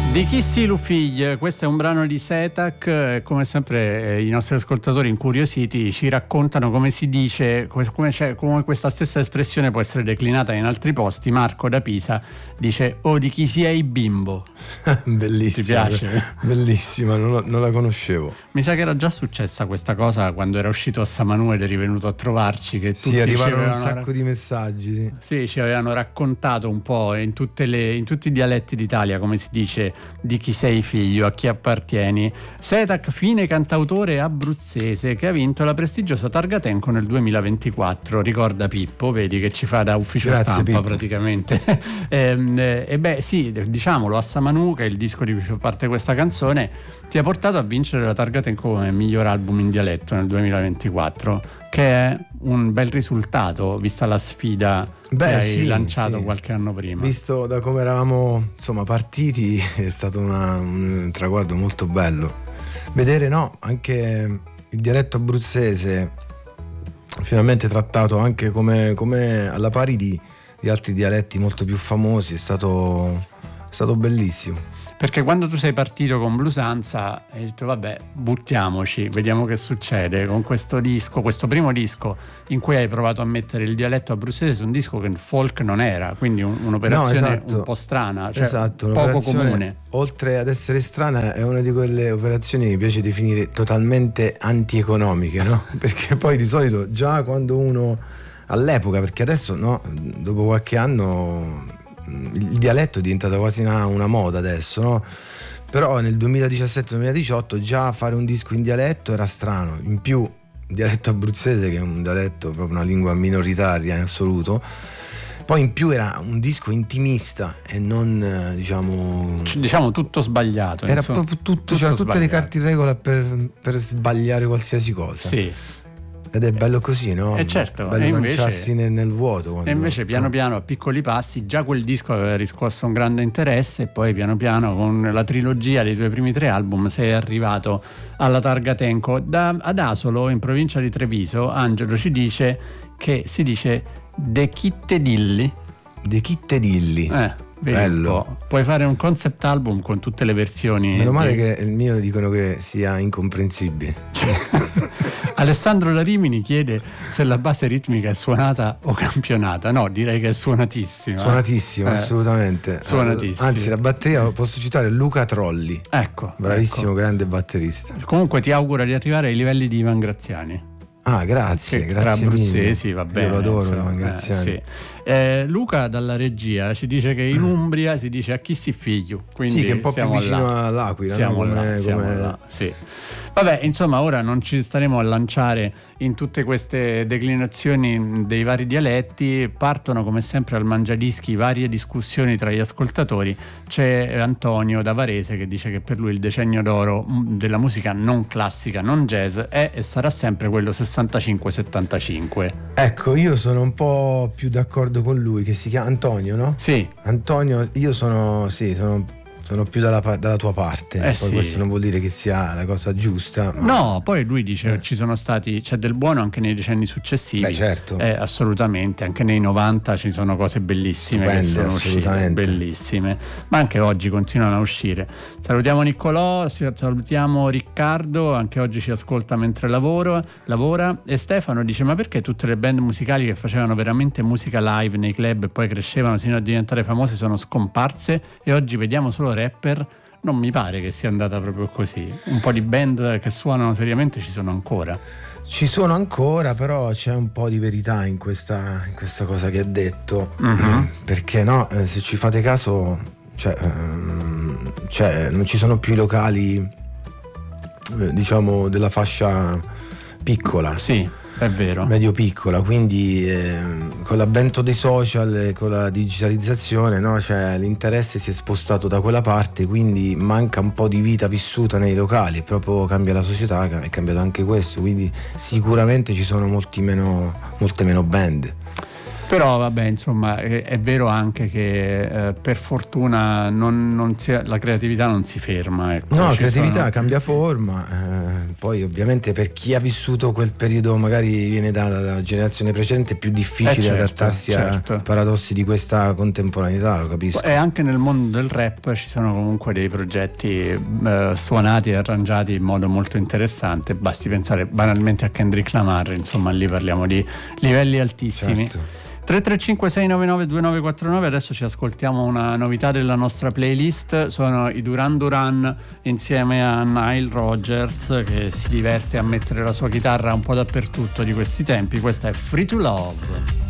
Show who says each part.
Speaker 1: Di chi si lu figlia? Questo è un brano di Setac. Come sempre i nostri ascoltatori incuriositi ci raccontano come si dice, come questa stessa espressione può essere declinata in altri posti. Marco da Pisa dice: oh, di chi sei bimbo.
Speaker 2: Bellissima.
Speaker 1: Ti piace?
Speaker 2: Bellissima, non la conoscevo.
Speaker 1: Mi sa che era già successa questa cosa quando era uscito a Samanù ed eri venuto a trovarci, che tutti
Speaker 2: arrivarono un sacco di messaggi.
Speaker 1: Sì, ci avevano raccontato un po' in tutti i dialetti d'Italia come si dice di chi sei figlio, a chi appartieni. Setac, fine cantautore abruzzese che ha vinto la prestigiosa Targatenco nel 2024, ricorda Pippo, vedi che ci fa da ufficio
Speaker 2: Grazie,
Speaker 1: stampa
Speaker 2: Pippo.
Speaker 1: Praticamente. E beh sì, diciamolo, a Samanù, che è il disco di cui fa parte questa canzone, ti ha portato a vincere la Targatenco come miglior album in dialetto nel 2024, che è un bel risultato vista la sfida che hai lanciato qualche anno prima.
Speaker 2: Visto da come eravamo partiti, è stato un traguardo molto bello vedere anche il dialetto abruzzese finalmente trattato anche come alla pari di altri dialetti molto più famosi. È stato bellissimo.
Speaker 1: Perché quando tu sei partito con Blusanza hai detto vabbè, buttiamoci, vediamo che succede con questo disco, questo primo disco in cui hai provato a mettere il dialetto abruzzese su un disco che il folk non era, quindi un'operazione un po' strana, cioè poco comune.
Speaker 2: Oltre ad essere strana, è una di quelle operazioni che mi piace definire totalmente antieconomiche, no? Perché poi di solito già quando uno all'epoca, perché adesso dopo qualche anno il dialetto è diventato quasi una moda adesso, no? Però nel 2017-2018 già fare un disco in dialetto era strano. In più il dialetto abruzzese, che è un dialetto proprio una lingua minoritaria in assoluto, poi in più era un disco intimista e non
Speaker 1: diciamo tutto sbagliato,
Speaker 2: era proprio tutto c'era tutte le carte in regola per sbagliare qualsiasi cosa.
Speaker 1: Sì.
Speaker 2: Ed è bello così, no?
Speaker 1: E certo,
Speaker 2: bello lanciarsi nel vuoto.
Speaker 1: E invece piano piano, a piccoli passi, già quel disco aveva riscosso un grande interesse, e poi piano piano con la trilogia dei tuoi primi 3 album sei arrivato alla Targatenco. Ad Asolo, in provincia di Treviso, Angelo ci dice che si dice De Chittedilli.
Speaker 2: De Chittedilli. Bello.
Speaker 1: Puoi fare un concept album con tutte le versioni.
Speaker 2: Meno male che il mio dicono che sia incomprensibile.
Speaker 1: Alessandro da Rimini chiede se la base ritmica è suonata o campionata. No, direi che è suonatissima.
Speaker 2: Suonatissima, assolutamente.
Speaker 1: Suonatissima.
Speaker 2: Anzi, la batteria posso citare Luca Trolli.
Speaker 1: Ecco.
Speaker 2: Bravissimo, grande batterista.
Speaker 1: Comunque ti auguro di arrivare ai livelli di Ivan Graziani.
Speaker 2: Ah, grazie,
Speaker 1: che
Speaker 2: grazie
Speaker 1: tra abruzzesi
Speaker 2: mille.
Speaker 1: Va bene.
Speaker 2: Io lo adoro, Ivan Graziani.
Speaker 1: Sì. Luca dalla regia ci dice che in Umbria si dice a chi si figlio, quindi
Speaker 2: sì, che è un po' più vicino
Speaker 1: là.
Speaker 2: all'Aquila.
Speaker 1: Siamo là. Sì. Vabbè, insomma, ora non ci staremo a lanciare in tutte queste declinazioni dei vari dialetti. Partono come sempre al Mangiadischi varie discussioni tra gli ascoltatori. C'è Antonio da Varese che dice che per lui il decennio d'oro della musica non classica, non jazz, è e sarà sempre quello 65-75.
Speaker 2: Ecco, io sono un po' più d'accordo con lui, che si chiama Antonio, no?
Speaker 1: Sì.
Speaker 2: Antonio, io sono più dalla tua parte. Poi
Speaker 1: sì.
Speaker 2: Questo non vuol dire che sia la cosa giusta.
Speaker 1: No, poi lui dice ci sono stati, c'è del buono anche nei decenni successivi.
Speaker 2: Beh, certo.
Speaker 1: Assolutamente, anche nei 90 ci sono cose bellissime.
Speaker 2: Stupende,
Speaker 1: che sono uscite, bellissime, ma anche oggi continuano a uscire. Salutiamo Niccolò, salutiamo Riccardo, anche oggi ci ascolta mentre lavora, e Stefano dice: ma perché tutte le band musicali che facevano veramente musica live nei club e poi crescevano sino a diventare famose sono scomparse e oggi vediamo solo rapper? Non mi pare che sia andata proprio così. Un po' di band che suonano seriamente ci sono ancora.
Speaker 2: Ci sono ancora, però c'è un po' di verità in questa cosa che ha detto. Perché se ci fate caso, non ci sono più i locali della fascia piccola.
Speaker 1: Sì, è vero.
Speaker 2: Medio piccola, quindi con l'avvento dei social e con la digitalizzazione, l'interesse si è spostato da quella parte, quindi manca un po' di vita vissuta nei locali, proprio cambia la società, è cambiato anche questo, quindi sicuramente ci sono molte meno band.
Speaker 1: Però vabbè, insomma, è vero anche che per fortuna la creatività non si ferma, ecco.
Speaker 2: No, la creatività cambia forma, poi ovviamente per chi ha vissuto quel periodo, magari viene dalla generazione precedente, è più difficile adattarsi a paradossi di questa contemporaneità, lo capisco.
Speaker 1: E anche nel mondo del rap ci sono comunque dei progetti suonati e arrangiati in modo molto interessante, basti pensare banalmente a Kendrick Lamar, insomma lì parliamo di livelli altissimi.
Speaker 2: Certo.
Speaker 1: 335-699-2949. Adesso ci ascoltiamo una novità della nostra playlist, sono i Duran Duran insieme a Nile Rodgers, che si diverte a mettere la sua chitarra un po' dappertutto di questi tempi. Questa è Free to Love.